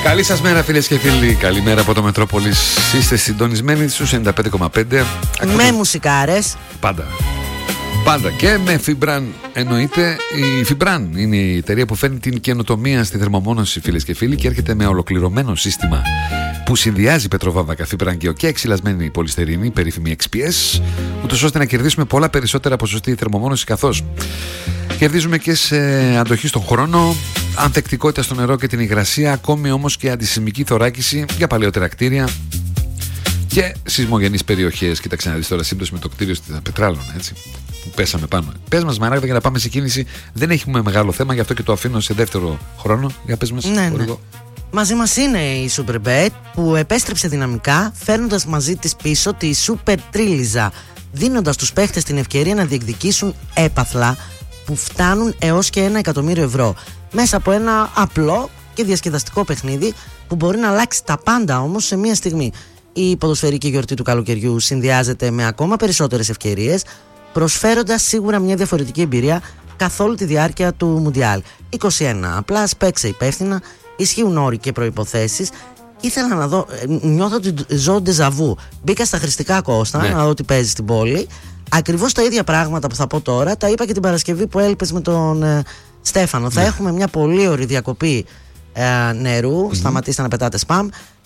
Καλή σας μέρα, φίλες και φίλοι. Καλημέρα από το Μετρόπολης. Είστε συντονισμένοι στους 95,5. Με μουσικάρες. Πάντα. Πάντα και με Fibran εννοείται. Η Fibran είναι η εταιρεία που φέρνει την καινοτομία στη θερμομόνωση, φίλες και φίλοι, και έρχεται με ολοκληρωμένο σύστημα που συνδυάζει πετροβάμβακα, Fibran και εξυλασμένη πολυστερίνη, περίφημη XPS, ούτως ώστε να κερδίσουμε πολλά περισσότερα από σωστή θερμομόνωση, καθώς κερδίζουμε και σε αντοχή στον χρόνο, ανθεκτικότητα στο νερό και την υγρασία, ακόμη όμως και αντισυσμική θωράκιση για παλαιότερα κτίρια και σεισμογενείς περιοχές. Κοίταξε να δεις τώρα σύμπτωση με το κτίριο στην Πετράλων, έτσι, που πέσαμε πάνω. Πες μας, Μαράγδα, για να πάμε σε κίνηση. Δεν έχουμε μεγάλο θέμα, γι' αυτό και το αφήνω σε δεύτερο χρόνο. Για πες μας. Ναι. Μαζί μας είναι η Superbet που επέστρεψε δυναμικά, φέρνοντας μαζί της πίσω τη Super Τρίλιζα, δίνοντας στους παίχτες την ευκαιρία να διεκδικήσουν έπαθλα που φτάνουν έως και 1 εκατομμύριο ευρώ, μέσα από ένα απλό και διασκεδαστικό παιχνίδι που μπορεί να αλλάξει τα πάντα όμως σε μία στιγμή. Η ποδοσφαιρική γιορτή του καλοκαιριού συνδυάζεται με ακόμα περισσότερες ευκαιρίες, προσφέροντας σίγουρα μια διαφορετική εμπειρία καθ' όλη τη διάρκεια του Μουντιάλ. 21 απλά, παίξε υπεύθυνα, ισχύουν όροι και προϋποθέσεις. Ήθελα να δω, νιώθω ότι ζω ντεζαβού. Μπήκα στα Χρηστικά Κώστα, ναι, να δω τι παίζει στην πόλη. Ακριβώς τα ίδια πράγματα που θα πω τώρα τα είπα και την Παρασκευή που έλειπες με τον Στέφανο. Ναι. Θα έχουμε μια πολύ ωραία διακοπή νερού. Σταματήστε να πετάτε σπαμ.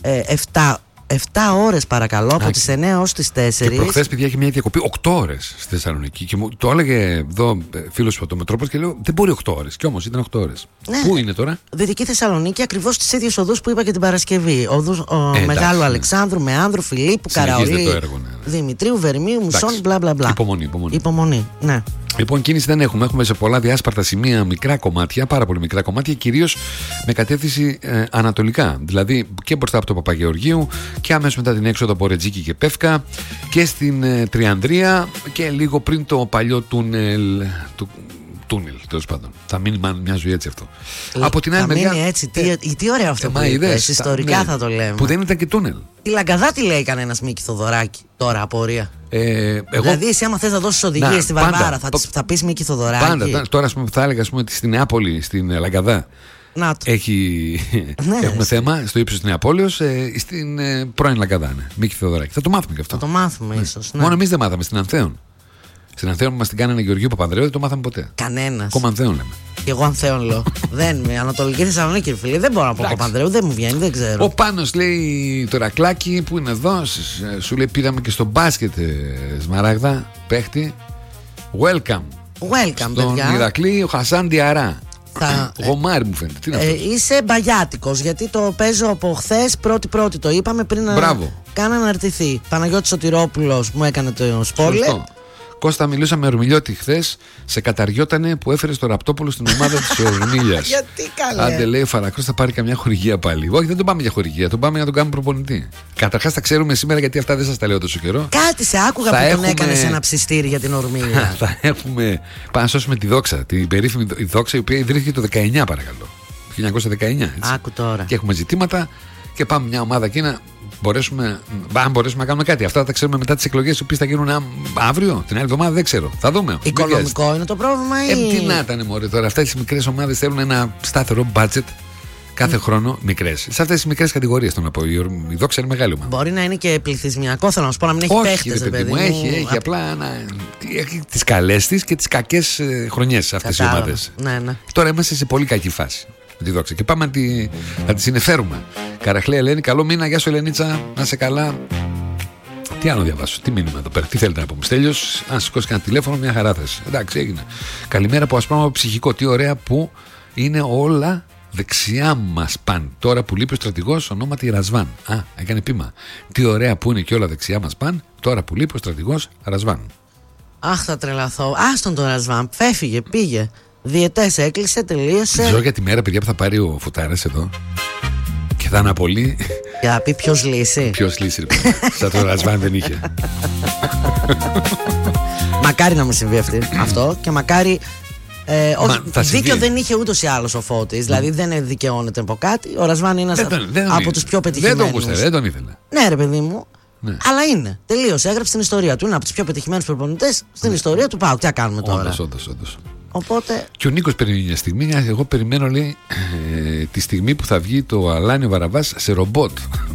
7 ώρες παρακαλώ, από τις 9 ως τις 4. Και προχθές, παιδιά, είχε μια διακοπή 8 ώρες στη Θεσσαλονίκη. Και μου το έλεγε εδώ φίλος από το Μετρόπολης και λέω: δεν μπορεί 8 ώρες. Και όμως ήταν 8 ώρες. Ναι. Πού είναι τώρα? Δυτική Θεσσαλονίκη, ακριβώς στις ίδιες οδούς που είπα και την Παρασκευή. Οδούς Μεγάλου Αλεξάνδρου, Μεάνδρου, Φιλίππου, Καραολί, Δημητρίου, Βερμίου, Μουσών, μπλα μπλα μπλα. Υπομονή, ναι. Λοιπόν, κίνηση δεν έχουμε. Έχουμε σε πολλά διάσπαρτα σημεία μικρά κομμάτια, πάρα πολύ μικρά κομμάτια, κυρίως με κατεύθυνση ανατολικά. Δηλαδή και μπροστά από το Παπαγεωργίου και αμέσως μετά την έξοδο από Ρετζίκη και Πεύκα και στην Τριανδρία και λίγο πριν το παλιό τούνελ. Τούνελ, τέλος πάντων. Θα μείνει μια ζωή έτσι αυτό. Από την άλλη μεριά. Θα μείνει έτσι. Τι ωραίο αυτό που είπες. Ιστορικά θα το λέμε. Που δεν ήταν και τούνελ. Τη Λαγκαδά τι λέει κανένας Μίκη Θοδωράκη τώρα, απορία. Δηλαδή, εσύ άμα θες να δώσεις οδηγίες στη Βαρβάρα, θα πεις Μίκη Θοδωράκη? Πάντα. Τώρα, θα έλεγα στην Νεάπολη, στην Λαγκαδά. Έχουμε θέμα στο ύψος της Νεαπόλεως, στην πρώην Λαγκαδά. Ναι. Μίκη Θοδωράκη. Θα το μάθουμε και αυτό. Θα το μάθουμε ίσως. Ναι. Μόνο εμείς δεν μάθαμε, στην Ανθέων. Στην Ανθέων που μας την κάνανε Γεωργίου Παπανδρέου, δεν το μάθαμε ποτέ. Κανένας. Ακόμα Ανθέων λέμε. Και εγώ Ανθέων λέω. Δεν είμαι. Ανατολική Θεσσαλονίκη, φίλε. Δεν μπορώ να πω Παπανδρέου, δεν μου βγαίνει, δεν ξέρω. Ο Πάνος λέει το Ρακλάκι που είναι εδώ. Σου λέει πήγαμε και στο μπάσκετ, Σμαράγδα, παίχτη. Welcome. Στον παιδιά. Ηρακλή, ο Χασάν Διαρά. Γομάρι μου φαίνεται. Τι είναι αυτό? Είσαι μπαγιάτικος, γιατί το παίζω από χθες, πρώτη το είπαμε πριν να κάνω αναρτηθεί. Παναγιώτης Σωτηρόπουλος μου έκανε το σπόλερ. Κώστα, μιλούσα με Ορμιλιώτη χθες. Σε καταριότανε που έφερε στο Ραπτόπουλο στην ομάδα της Ορμίλιας. Γιατί καλέ? Άντε, λέει ο Φαρακρός, θα πάρει καμιά χορηγία πάλι. Όχι, δεν τον πάμε για χορηγία, τον πάμε για να τον κάνουμε προπονητή. Καταρχάς τα ξέρουμε σήμερα, γιατί αυτά δεν σας τα λέω τόσο καιρό. Κάτι σε άκουγα που τον έκανες ένα ψιστήρι για την Ορμίλια. Θα έχουμε. Πάμε να σώσουμε τη Δόξα. Την περίφημη Δόξα, η οποία ιδρύθηκε το 19, παρακαλώ. 1919. Άκου τώρα. Και έχουμε ζητήματα και πάμε μια ομάδα εκεί να. Αν μπορέσουμε να κάνουμε κάτι. Αυτά θα τα ξέρουμε μετά τις εκλογές, οι οποίες θα γίνουν αύριο, την άλλη εβδομάδα, δεν ξέρω. Θα δούμε. Οικονομικό είναι το πρόβλημα ή? Τι να ήταν, μωρέ, τώρα. Αυτές οι μικρές ομάδες θέλουν ένα σταθερό budget κάθε χρόνο, μικρές. Σε αυτές τις μικρές κατηγορίες, το να πω. Η Δόξα είναι μεγάλη ομάδα. Μπορεί να είναι και πληθυσμιακό, θέλω να σου πω, να μην έχει παίχτες, παιδί μου. Έχει απλά έχει τις καλές της και τις κακές χρονιές αυτές οι ομάδες. Ναι. Τώρα είμαστε σε πολύ κακή φάση. Τη Δόξα. Και πάμε να τη συνεφέρουμε. Καραχλή Ελένη, καλό μήνα, γεια σου Ελενίτσα, να είσαι καλά. Τι άλλο διαβάσω, τι μήνυμα εδώ πέρα, τι θέλετε να πούμε? Στέλιος, αν σηκώσει κανένα τηλέφωνο, μια χαρά θες. Εντάξει, έγινε. Καλημέρα από Ασπρόμαυρο Ψυχικό. Τι ωραία που είναι όλα δεξιά μας παν. Τώρα που λείπει ο στρατηγός, ονόματι Ρασβάν. Έκανε πείμα. Τι ωραία που είναι και όλα δεξιά μας παν. Τώρα που λείπει ο στρατηγός Ρασβάν. Αχ, θα τρελαθώ. Άστον τον Ρασβάν, φέφυγε, πήγε. Διετές έκλεισε, τελείωσε. Ζω για τη μέρα, παιδιά, που θα πάρει ο Φουτάρας εδώ και θα είναι πολύ. Για να πει ποιος λύσει. Ποιος λύσει, ρε παιδιά. Σαν το Ρασβάν δεν είχε. Μακάρι να μου συμβεί αυτό και μακάρι. Δίκιο δεν είχε ούτως ή άλλως ο Φώτης. Δηλαδή δεν δικαιώνεται από κάτι. Ο Ρασβάν είναι από τους πιο πετυχημένους. Δεν τον γούσταρε, δεν τον ήθελε. Ναι, ρε παιδί μου. Ναι. Αλλά είναι. Τελείωσε. Έγραψε την ιστορία του. Είναι από τους πιο πετυχημένους προπονητές στην ιστορία του ΠΑΟΚ. Τι θα κάνουμε τώρα? Όντως. Οπότε... Και ο Νίκος περιμένει μια στιγμή. Εγώ περιμένω, λέει, τη στιγμή που θα βγει το Αλάνιο Βαραβάς σε ρομπότ.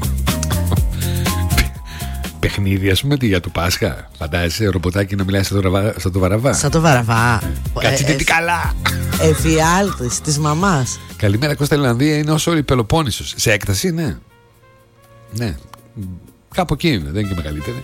Παιχνίδι, ας πούμε, για του Πάσχα. Φαντάζεσαι ρομποτάκι να μιλάει σαν το Βαραβά. Σαν το Βαραβά. Κάτσετε τι καλά. Εφιάλτης της μαμάς. Καλημέρα, Κώστα. Ιρλανδία είναι όσο η Πελοπόννησος. Σε έκταση, ναι. Ναι. Κάπου εκεί είναι, δεν είναι και μεγαλύτερη.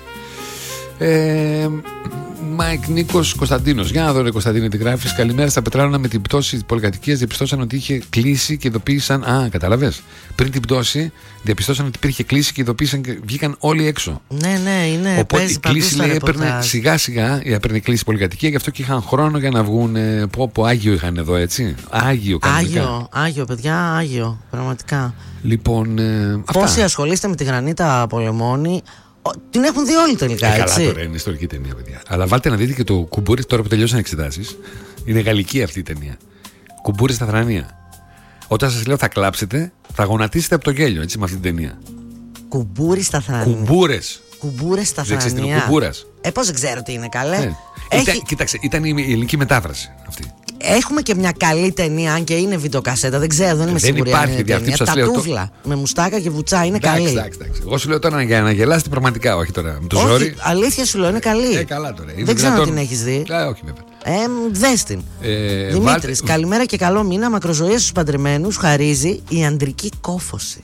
Μάικ Νίκος Κωνσταντίνος. Για να δω, ρε Κωνσταντίνε, τι γράφεις. Καλημέρα. Στα Πετράλωνα με την πτώση πολυκατοικίας διαπιστώσαν ότι είχε κλείσει και ειδοποίησαν. Α, καταλαβες. Πριν την πτώση διαπιστώσαν ότι υπήρχε κλείσει και ειδοποίησαν και βγήκαν όλοι έξω. Ναι, είναι. Οπότε η κλίση, λέει, έπαιρνε σιγά σιγά, έπαιρνε κλίση πολυκατοικία, γι' αυτό και είχαν χρόνο για να βγουν. Πω, Άγιο είχαν εδώ, έτσι. Άγιο, κανονικά. Άγιο, παιδιά, Άγιο. Πραγματικά. Λοιπόν. Πόσοι ασχολείστε με τη Γρανίτα Πολεμόνη. Την έχουν δει όλοι τελικά, έτσι. Καλά, τώρα είναι ιστορική ταινία, παιδιά. Αλλά βάλτε να δείτε και το Κουμπούρι τώρα που τελειώσαν εξετάσεις. Είναι γαλλική αυτή η ταινία. Κουμπούρι στα θρανία. Όταν σας λέω θα κλάψετε, θα γονατίσετε από το γέλιο, έτσι, με αυτή την ταινία. Κουμπούρι στα θρανία. Κουμπούρες στα θρανία. Δεν ξέρεις τι κουμπούρας. Πώς δεν ξέρω τι είναι, καλέ. Κοίταξε, ήταν η ελληνική μετάφραση αυτή. Έχουμε και μια καλή ταινία, αν και είναι βιντεοκασέτα, δεν ξέρω, δεν είμαι σίγουρη. Δεν υπάρχει αυτή. Τατούβλα με μουστάκα και βουτσά, είναι καλή. Εντάξει. Εγώ σου λέω τώρα για να γελάσετε πραγματικά, όχι τώρα με το ζόρι. Αλήθεια σου λέω, είναι καλή. Καλά τώρα. Δεν ξέρω αν την έχεις δει. Όχι, βέβαια. Δες την. Δημήτρης, καλημέρα και καλό μήνα. Μακροζωία στους παντρεμένους χαρίζει η ανδρική κόφωση.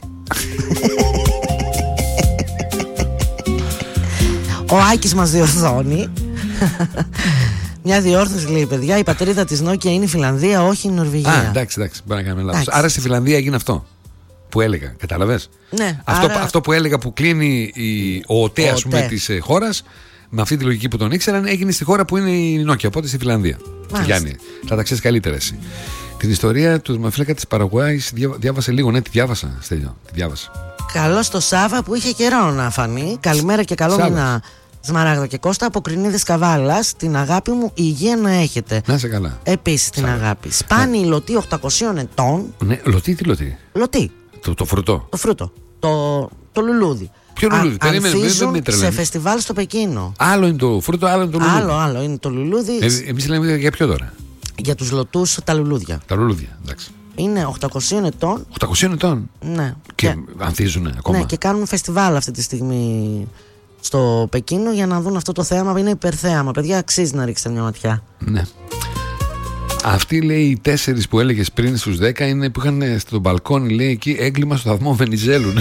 Ο Άκης μας διορθώνει. Μια διόρθωση, λέει, παιδιά. Η πατρίδα της Νόκια είναι η Φιλανδία, όχι η Νορβηγία. Α, εντάξει, μπορεί να κάνουμε λάθος. Άρα στη Φιλανδία έγινε αυτό που έλεγα. Κατάλαβες. Ναι, αυτό που έλεγα που κλείνει ο ΟΤΕ, ας πούμε, της χώρας, με αυτή τη λογική που τον ήξεραν, έγινε στη χώρα που είναι η Νόκια. Οπότε στη Φιλανδία. Γιάννη, θα τα ξέρεις καλύτερα εσύ. Την ιστορία του δημοφύλακα της Παραγουάης διάβασε λίγο. Ναι, τη διάβασα, Στέλιο. Τη διάβασα. Καλώς το Σάβα που είχε καιρό να φανεί. Καλημέρα και καλό μήνα. Σμαράγδο και Κώστα από Κρινίδης Καβάλας. Την αγάπη μου, η υγεία να έχετε. Να είσαι καλά. Επίσης την αγάπη. Σπάνιοι λωτοί 800 ετών. Ναι, λωτοί, τι λωτοί. Λωτοί. Το φρουτό. Το φρούτο. Το λουλούδι. Ποιο λουλούδι, ανθίζουν σε φεστιβάλ στο Πεκίνο. Άλλο είναι το φρούτο, άλλο είναι το λουλούδι. Άλλο είναι το λουλούδι. Εμείς λέμε για ποιο τώρα. Για τους λωτούς τα λουλούδια. Τα λουλούδια, εντάξει. Είναι 800 ετών. 800 ετών. Ναι. Και ανθίζουν ακόμα. Ναι, και κάνουν φεστιβάλ αυτή τη στιγμή στο Πεκίνο για να δουν αυτό το θέαμα. Είναι υπερθέαμα. Παιδιά, αξίζει να ρίξετε μια ματιά. Ναι. Αυτοί, λέει, οι 4 που έλεγες πριν στους 10 είναι που είχαν στο μπαλκόνι, λέει, εκεί έγκλημα στο θαυμό Βενιζέλου.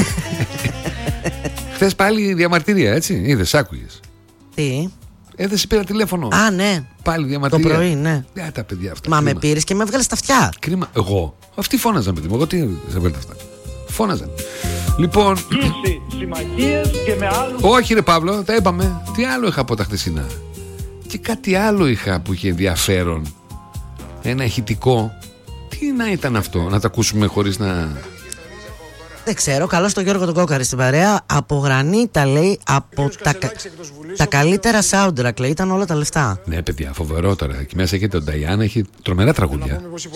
Χθες πάλι διαμαρτυρία, έτσι. Είδες, άκουγες. Τι. Δεν σε πήρα τηλέφωνο. Α, ναι. Πάλι διαμαρτυρία. Το πρωί, ναι. Τα παιδιά αυτά. Μα κρίμα. Με πήρες και με έβγαλες τα αυτιά. Κρίμα. Εγώ. Αυτοί φώναζαν, παιδί μου. Εγώ τι σε έβγαλε τα αυτά. Φώναζαν. Λοιπόν. Συμμαχίες και με άλλους. Όχι, ρε Παύλο, τα είπαμε. Τι άλλο είχα από τα χθεσινά. Και κάτι άλλο είχα που είχε ενδιαφέρον. Ένα ηχητικό. Τι να ήταν αυτό, να τα ακούσουμε χωρίς να. Δεν ξέρω, καλώς τον Γιώργο τον Κόκαρη στην παρέα. Από Γρανίτα, λέει, από τα καλύτερα soundtrack, λέει, ήταν όλα τα λεφτά. Ναι, παιδιά, φοβερό τώρα. Εκεί μέσα έχει τον Νταϊάννα, έχει τρομερά τραγούδια.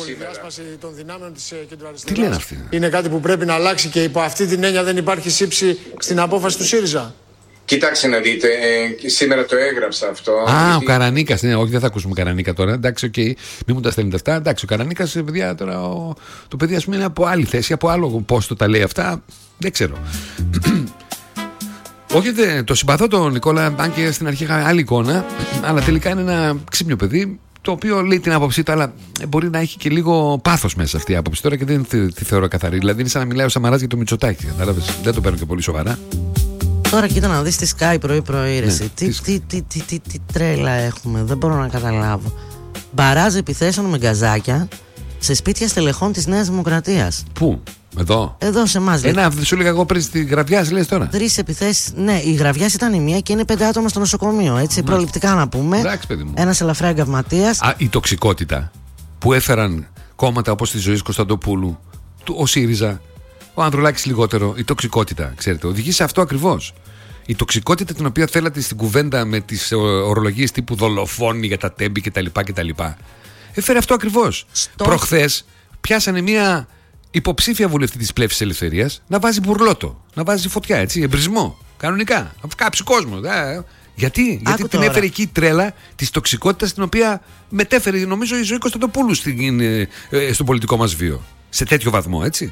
Τι λένε αυτοί. Είναι κάτι που πρέπει να αλλάξει και υπό αυτή την έννοια δεν υπάρχει σύψη στην απόφαση του ΣΥΡΙΖΑ. Κοιτάξτε να δείτε, σήμερα το έγραψα αυτό. Ο Καρανίκας, ναι, όχι, δεν θα ακούσουμε Καρανίκα τώρα. Εντάξει, οκ, μην μου τα στέλνετε αυτά. Εντάξει, ο Καρανίκας, παιδιά, τώρα το παιδί, ας πούμε, είναι από άλλη θέση, από άλλο πόστο τα λέει αυτά. Δεν ξέρω. Όχι, το συμπαθώ τον Νικόλα, αν και στην αρχή είχα άλλη εικόνα, αλλά τελικά είναι ένα ξύπνιο παιδί, το οποίο λέει την άποψή του, αλλά μπορεί να έχει και λίγο πάθος μέσα αυτή η άποψη τώρα και δεν τη θεωρώ καθαρή. Δηλαδή είναι σαν να μιλάει ο Σαμαράς για το Μητσοτάκη. Κατάλαβες, δεν το παίρνω και πολύ σοβαρά. Τώρα κοίτα να δεις τη Sky πρωί-πρωί, ρε. Τι τρέλα έχουμε, δεν μπορώ να καταλάβω. Μπαράζ επιθέσεων με γκαζάκια σε σπίτια στελεχών της Νέας Δημοκρατίας. Πού, εδώ? Εδώ σε εμάς. Σου έλεγα εγώ πριν στη Γραβιάς, λες τώρα. 3 επιθέσεις. Ναι, η Γραβιάς ήταν η μία και είναι 5 άτομα στο νοσοκομείο. Έτσι, προληπτικά να πούμε. Εντάξει, παιδί μου. Ένας ελαφρά εγκαυματίας. Η τοξικότητα που έφεραν κόμματα όπως τη Ζωής Κωνσταντοπούλου, ο ΣΥΡΙΖΑ, ο Ανδρουλάκης λιγότερο, η τοξικότητα, ξέρετε, οδηγεί σε αυτό ακριβώς. Η τοξικότητα την οποία θέλατε στην κουβέντα με τις ορολογίες τύπου δολοφόνοι για τα τέμπη κτλ. Έφερε αυτό ακριβώς. Προχθές πιάσανε μια υποψήφια βουλευτή της Πλεύσης Ελευθερίας να βάζει μπουρλότο, να βάζει φωτιά, έτσι, εμπρισμό. Κανονικά. Να κάψει κόσμο. Γιατί την τώρα. έφερε εκεί η τρέλα της τοξικότητας, την οποία μετέφερε, νομίζω, η Ζωή Κωνσταντοπούλου στον πολιτικό μας βίο. Σε τέτοιο βαθμό, έτσι.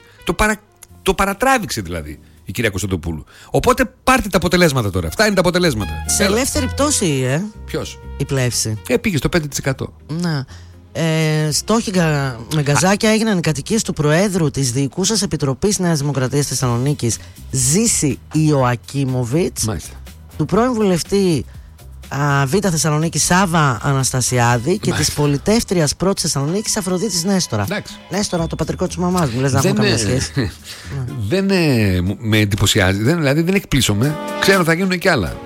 Το παρατράβηξε δηλαδή η κυρία Κωνσταντοπούλου. Οπότε πάρτε τα αποτελέσματα τώρα. Αυτά είναι τα αποτελέσματα. Σε ελεύθερη πτώση, Ποιος? η πλεύση. Πήγε στο 5%. Να. Στόχοι με γκαζάκια έγιναν οι κατοικίες του Προέδρου της Διοικούσας Επιτροπής Νέας Δημοκρατίας Θεσσαλονίκης, Ζήση Ιωακίμοβιτς, του πρώην βουλευτή Β' Θεσσαλονίκη Σάβα Αναστασιάδη και της πολιτεύτριας πρώτης Θεσσαλονίκης Αφροδίτης Νέστορα. Νέστορα, το πατρικό της μαμάς μου, λες να έχουμε καμία σχέση. Δεν με εντυπωσιάζει, δηλαδή δεν εκπλήσωμαι. Ξέρω θα γίνουν και άλλα.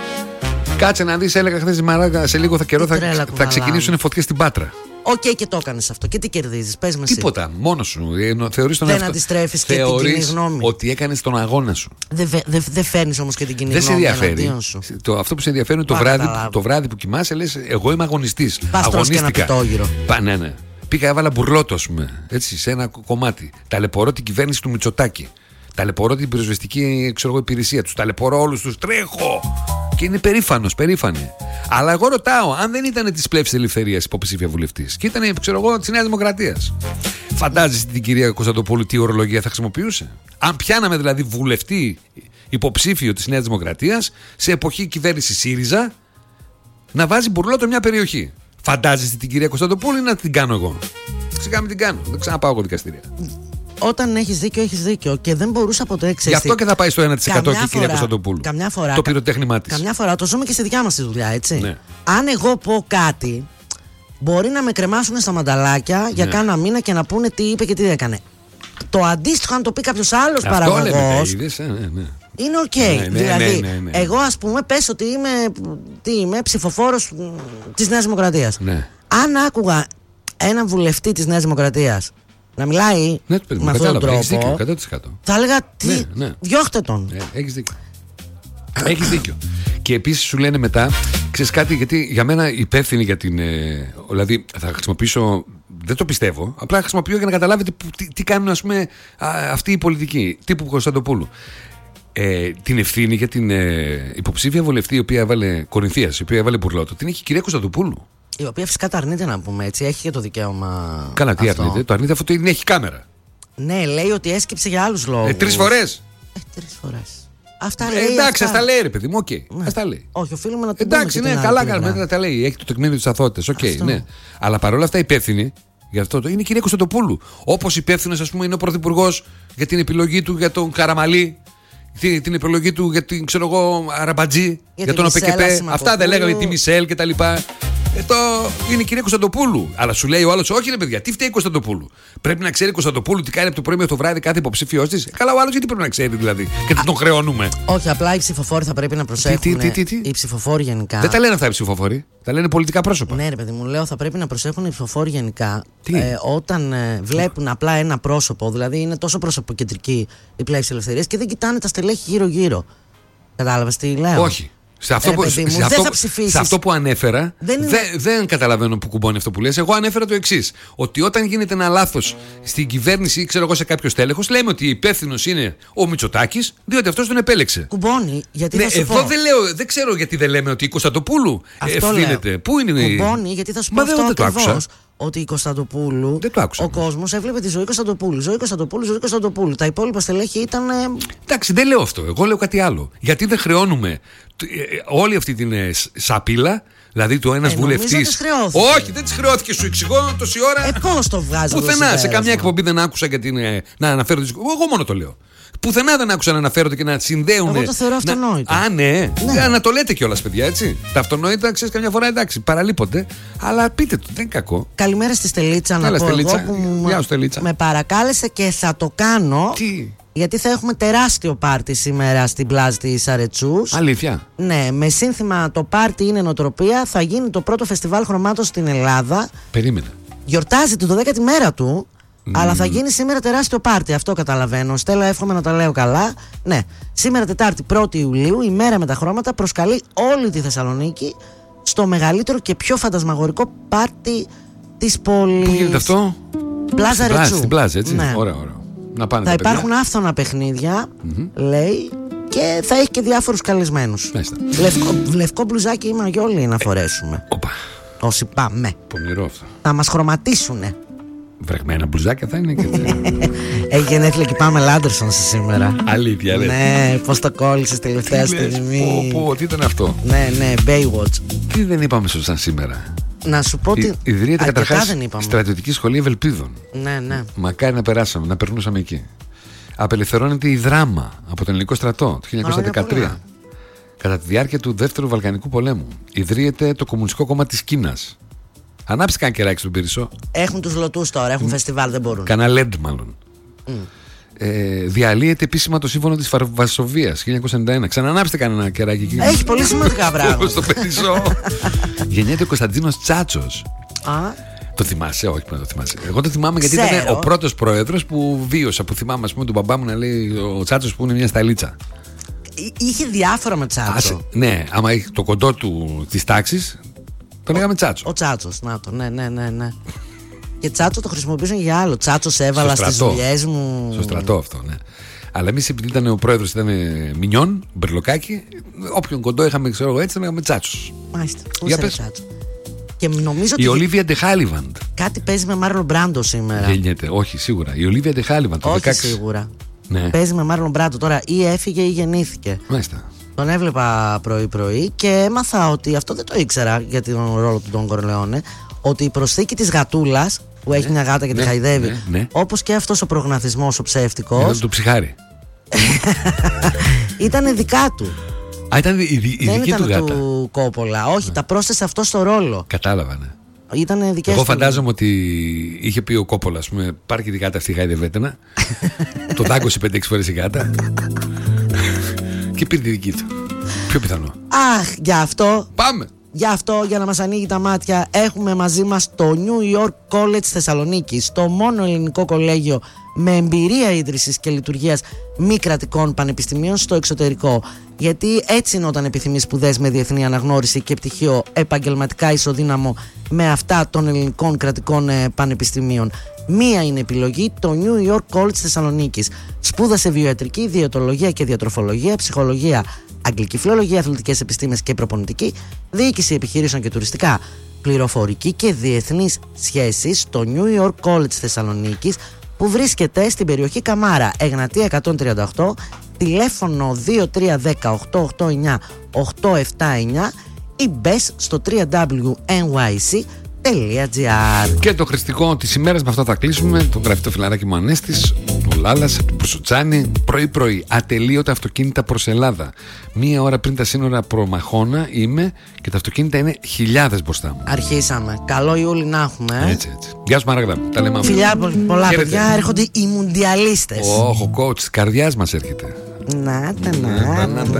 Κάτσε να δεις, έλεγα χθες η Μαράγκα, σε λίγο καιρό θα ξεκινήσουν φωτιές στην Πάτρα. Και το έκανες αυτό. Και τι κερδίζεις, πες με εσύ. Τίποτα, μόνος σου. Θεωρείς τον δεν αντιστρέφεις και την κοινή γνώμη. Ότι έκανες τον αγώνα σου. Δεν φέρνεις όμως και την κοινή γνώμη. Δεν σε ενδιαφέρει. Αυτό που σε ενδιαφέρει είναι το βράδυ που κοιμάσαι, λες εγώ είμαι αγωνιστής. Αγωνίστηκα. Ναι. Πήγα, έβαλα μπουρλότο, ας πούμε, έτσι, σε ένα κομμάτι. Ταλαιπωρώ την κυβέρνηση του Μητσοτάκη. Ταλαιπωρώ την πυροσβεστική υπηρεσία τους. Ταλαιπωρώ όλους τους. Τρέχω! Και είναι περήφανη. Αλλά εγώ ρωτάω, αν δεν ήταν της πλεύσης ελευθερίας υποψήφια βουλευτής και ήταν, της Νέας Δημοκρατίας, φαντάζεσαι την κυρία Κωνσταντοπούλου τι ορολογία θα χρησιμοποιούσε? Αν πιάναμε δηλαδή βουλευτή υποψήφιο της Νέας Δημοκρατίας σε εποχή κυβέρνηση ΣΥΡΙΖΑ να βάζει μπουρλότο μια περιοχή, φαντάζεσαι την κυρία Κωνσταντοπούλου ή να την κάνω εγώ? Σιγά μην την κάνω, δεν ξαναπάω εγώ δικαστήρια. Όταν έχεις δίκιο και δεν μπορούσα ποτέ. Γι' αυτό και θα πάει στο 1% και η κυρία Κωνσταντοπούλου. Καμιά φορά. Το πυροτέχνημά της. Καμιά φορά το ζούμε και στη δικιά μας τη δουλειά, έτσι. Ναι. Αν εγώ πω κάτι, μπορεί να με κρεμάσουν στα μανταλάκια για κάνα μήνα και να πούνε τι είπε και τι έκανε. Το αντίστοιχο, αν το πει κάποιος άλλος παραγωγός, είναι οκ. Δηλαδή, εγώ ας πούμε, πες ότι είμαι ψηφοφόρος της Νέας Δημοκρατίας. Ναι. Αν άκουγα έναν βουλευτή της Νέας Δημοκρατίας να μιλάει με αυτόν τον τρόπο, 100%. θα έλεγα διώχτε τον. Έχεις δίκιο. Και επίσης σου λένε μετά, ξέρεις κάτι, γιατί για μένα υπεύθυνοι για την. Δηλαδή θα χρησιμοποιήσω. Δεν το πιστεύω. Απλά χρησιμοποιώ για να καταλάβετε τι κάνουν, ας πούμε, αυτή η πολιτική τύπου Κωνσταντοπούλου. Την ευθύνη για την υποψήφια βουλευτή η οποία έβαλε Κορινθίας, η οποία έβαλε μπουρλότο, την έχει η κυρία Κωνσταντοπούλου. Η οποία φυσικά τα αρνείται, να πούμε έτσι. Έχει και το δικαίωμα. Καλά, τι αρνείται? Το αρνείται, αυτό την έχει κάμερα. Ναι, λέει ότι έσκυψε για άλλους λόγους. 3 φορές. 3 φορές. Αυτά λέει. Εντάξει, ας τα λέει, ρε παιδί μου, ας τα λέει. Όχι, οφείλουμε να το πούμε. Εντάξει, ναι, καλά κάνουμε να τα λέει. Έχει το τεκμήριο της αθωότητας, ναι. Αλλά παρόλα αυτά υπεύθυνη για αυτό είναι η κυρία Κωνσταντοπούλου. Όπως υπεύθυνος, ας πούμε, είναι ο πρωθυπουργός για την επιλογή του για τον Καραμαλή. Την επιλογή του για την, ξέρω εγώ, Αραμπατζή, για τον ΟΠΕΚΕΠΕ. Αυτά δεν λέγαμε, τη Μισελ κτλ. Είναι η κυρία Κωνσταντοπούλου. Αλλά σου λέει ο άλλος, όχι ρε παιδιά, τι φταίει η Κωνσταντοπούλου? Πρέπει να ξέρει η Κωνσταντοπούλου τι κάνει από το πρωί μέχρι το βράδυ κάθε υποψήφιός της? Καλά, ο άλλος γιατί πρέπει να ξέρει δηλαδή? Και τον χρεώνουμε. Όχι, απλά οι ψηφοφόροι θα πρέπει να προσέχουν. Οι ψηφοφόροι γενικά. Δεν τα λένε αυτά οι ψηφοφόροι. Τα λένε πολιτικά πρόσωπα. Ναι, ρε παιδί μου, λέω θα πρέπει να προσέχουν οι ψηφοφόροι γενικά. Όταν βλέπουν απλά ένα πρόσωπο, δηλαδή είναι τόσο προσωποκεντρική η πλεύση ελευθερίας και δεν κοιτάνε τα στελέχη γύρω-γύρω. Κατάλαβες τι λέω? Όχι. Σε αυτό που ανέφερα δεν καταλαβαίνω που κουμπώνει αυτό που λες. Εγώ ανέφερα το εξής: ότι όταν γίνεται ένα λάθος στην κυβέρνηση ή ξέρω εγώ σε κάποιο στέλεχος, λέμε ότι υπεύθυνος είναι ο Μητσοτάκης, διότι αυτός τον επέλεξε. Κουμπώνει, γιατί θα σου πω. Εδώ δεν ξέρω γιατί δεν λέμε ότι η Κωνσταντοπούλου ευθύνεται. Πού είναι? Κουμπώνει, γιατί θα σου πω αυτό ακριβώς. Ότι η Κωνσταντοπούλου, ο κόσμος έβλεπε τη Ζωή Κωνσταντοπούλου. Ζωή Κωνσταντοπούλου. Τα υπόλοιπα στελέχη ήταν. Εντάξει, δεν λέω αυτό. Εγώ λέω κάτι άλλο. Γιατί δεν χρεώνουμε όλη αυτή την σαπίλα, δηλαδή το ένας βουλευτής. Όχι, δεν της χρεώθηκε, σου εξηγώ τόση ώρα. Πώς το βγάζω? Πουθενά. Σε καμιά εκπομπή δεν άκουσα να αναφέρονται. Εγώ μόνο το λέω. Πουθενά δεν άκουσα να αναφέρονται και να συνδέουν. Εγώ το θεωρώ αυτονόητο. Ναι. Να το λέτε κιόλας, παιδιά, έτσι. Τα αυτονόητα, ξέρεις, καμιά φορά εντάξει, παραλείπονται. Αλλά πείτε το, δεν είναι κακό. Καλημέρα στη Στελίτσα, να πω εγώ που με παρακάλεσε και θα το κάνω. Τι? Γιατί θα έχουμε τεράστιο πάρτι σήμερα στην πλάζ της Αρετσούς. Αλήθεια? Ναι, με σύνθημα το πάρτι είναι νοοτροπία. Θα γίνει το πρώτο φεστιβάλ χρωμάτων στην Ελλάδα. Περίμενα. Γιορτάζει την 12η μέρα του. Αλλά θα γίνει σήμερα τεράστιο πάρτι, αυτό καταλαβαίνω. Στέλλα, εύχομαι να τα λέω καλά. Ναι, σήμερα Τετάρτη 1η Ιουλίου, η μέρα με τα χρώματα προσκαλεί όλη τη Θεσσαλονίκη στο μεγαλύτερο και πιο φαντασμαγορικό πάρτι της πόλης. Πού γίνεται αυτό? Πλάζα Ρετσού. Στην πλάζα, έτσι. Ναι. Ωραία. Να πάνε θα υπάρχουν άφθονα παιχνίδια, λέει, Και θα έχει και διάφορους καλεσμένους. Λευκό μπλουζάκι ή μαγιόλι να φορέσουμε. Οπα. Όσοι πάμε. Πονηρό αυτό. Θα μας χρωματίσουνε. Βρεγμένα μπλουζάκια θα είναι και Έχει γενέθλια και πάμε Λάντερσον σήμερα. Αλήθεια, ναι. Ναι, πώς το κόλλησες τελευταία στιγμή. Τι ήταν αυτό? Ναι, Baywatch. Τι δεν είπαμε σωστά σήμερα? Να σου πω ότι ιδρύεται καταρχάς η Στρατιωτική Σχολή Ευελπίδων. Ναι. Μακάρι να περάσαμε, να περνούσαμε εκεί. Απελευθερώνεται η Δράμα από τον Ελληνικό στρατό το 1913. Κατά τη διάρκεια του Δεύτερου Βαλκανικού Πολέμου ιδρύεται το Κομμουνιστικό Κόμμα της Κίνας. Ανάψει καν κεράκι στον Πύρισο. Έχουν τους λωτούς τώρα, έχουν φεστιβάλ, δεν μπορούν. Κανα LED μάλλον. Διαλύεται επίσημα το σύμφωνο της Βαρσοβίας 1991. Ξανανάψτε κανένα κεράκι εκεί. Έχει πολύ σημαντικά πράγματα. Στο Πύρισο. Γεννιέται ο Κωνσταντίνος Τσάτσος. Το θυμάσαι? Όχι, πρέπει να το θυμάσαι. Εγώ το θυμάμαι γιατί ήταν ο πρώτος πρόεδρος που βίωσα. Που θυμάμαι, ας πούμε, τον μπαμπά μου να λέει ο Τσάτσος που είναι μια σταλίτσα. Είχε διάφορα με Τσάτσο. Ναι, άμα έχει το κοντό του της τάξης, το λέγαμε Τσάτσο. Ο Τσάτσος, να το, ναι. Και Τσάτσο το χρησιμοποιούσαν για άλλο. Τσάτσος έβαλα στις δουλειές μου. Στο στρατό αυτό, ναι. Αλλά εμείς επειδή ήταν ο πρόεδρος, ήταν μινιόν, μπερλοκάκι, όποιον κοντό είχαμε, ξέρω εγώ έτσι, λέγαμε Τσάτσος. Μάλιστα. Για πες. Τσάτσο. Και νομίζω η Ολίβια Ντεχάλιβαντ. Κάτι παίζει με Μάρλον Μπράντο σήμερα. Γεννιέται, όχι σίγουρα. Η Ολίβια Ντεχάλιβαντ το 16. Όχι σίγουρα. Ναι. Παίζει με Μάρλον Μπράντο τώρα, ή έφυγε ή γεννήθηκε. Μάλιστα. Τον έβλεπα πρωί-πρωί και έμαθα ότι αυτό δεν το ήξερα για τον ρόλο του Ντον Κορλεόνε. Ότι η προσθήκη της γατούλας που έχει μια γάτα και τη χαϊδεύει, όπως και αυτός ο προγναθισμός ο ψεύτικος. Ήταν του ψυχάρι. Ήταν δικά του. Ήταν η δική του γάτα. Του Κόπολα. Όχι, τα πρόσθεσε αυτό στο ρόλο. Κατάλαβα, ναι. Ήτανε δικές Εγώ του. φαντάζομαι ότι είχε πει ο Κόπολα, ας πούμε, πάρει και τη γάτα αυτή, χαϊδεύεται να. Το δάγκωσε 5-6 φορές η γάτα. Και πήρε τη δική του. Πιο πιθανό. Αχ, γι' αυτό. Πάμε. Γι' αυτό, για να μας ανοίγει τα μάτια, έχουμε μαζί μας το New York College Θεσσαλονίκης, το μόνο ελληνικό κολέγιο με εμπειρία ίδρυσης και λειτουργίας μη κρατικών πανεπιστημίων στο εξωτερικό. Γιατί έτσι είναι όταν επιθυμείς σπουδές με διεθνή αναγνώριση και πτυχίο επαγγελματικά ισοδύναμο με αυτά των ελληνικών κρατικών πανεπιστημίων. Μία είναι επιλογή, το New York College Θεσσαλονίκης. Σπούδασε βιοιατρική, διαιτολογία και διατροφολογία, ψυχολογία, αγγλική φιλολογία, αθλητικές επιστήμες και προπονητική, διοίκηση επιχειρήσεων και τουριστικά, πληροφορική και διεθνείς σχέσεις στο New York College Θεσσαλονίκης, που βρίσκεται στην περιοχή Καμάρα, Εγνατία 138, τηλέφωνο 2310-889-879 ή μπες στο www.nyc.gr. Και το χρηστικό της ημέρας, με αυτό θα κλείσουμε. Το γράφει το φιλαράκι μου Ανέστης, ο Λάλας, του Πουσουτσάνη. Πρωί-πρωί, ατελείωτα αυτοκίνητα προς Ελλάδα. Μία ώρα πριν τα σύνορα προμαχώνα είμαι και τα αυτοκίνητα είναι χιλιάδες μπροστά μου. Αρχίσαμε. Καλό Ιούλη να έχουμε. Έτσι. Γεια σου Μαράγδα. Τα λέμε αύριο. Φιλιά πολλά, παιδιά. Έρχονται οι μουντιαλίστες. Ο coach της καρδιάς μας έρχεται. Να τα.